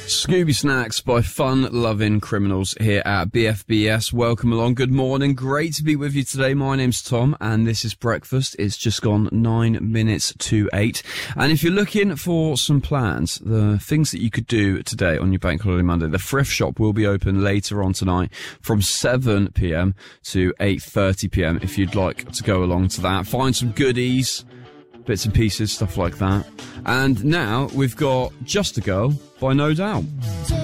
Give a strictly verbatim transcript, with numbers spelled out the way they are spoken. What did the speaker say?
Scooby Snacks by fun-loving criminals here at B F B S. Welcome along. Good morning. Great to be with you today. My name's Tom, and this is breakfast. It's just gone nine minutes to eight. And if you're looking for some plans, the things that you could do today on your Bank Holiday Monday, the thrift shop will be open later on tonight from seven p.m. to eight thirty p.m. if you'd like to go along to that. Find some goodies, bits and pieces, stuff like that. And now we've got Just a Girl by No Doubt.